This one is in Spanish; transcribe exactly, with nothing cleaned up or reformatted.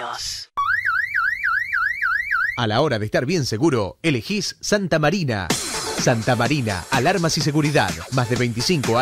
Dios. A la hora de estar bien seguro, elegís Santa Marina. Santa Marina, alarmas y seguridad. Más de veinticinco años.